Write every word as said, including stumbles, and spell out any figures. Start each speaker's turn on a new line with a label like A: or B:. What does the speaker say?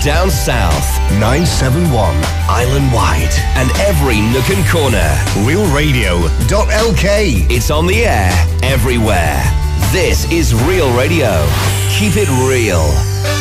A: down south, nine seven one, island-wide, and every nook and corner. real radio dot l k. It's on the air everywhere. This is Real Radio. Keep it real.